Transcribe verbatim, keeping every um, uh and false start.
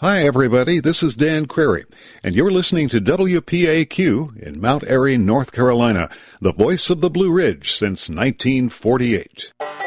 Hi, everybody. This is Dan Query, and you're listening to W P A Q in Mount Airy, North Carolina, the voice of the Blue Ridge since nineteen forty-eight.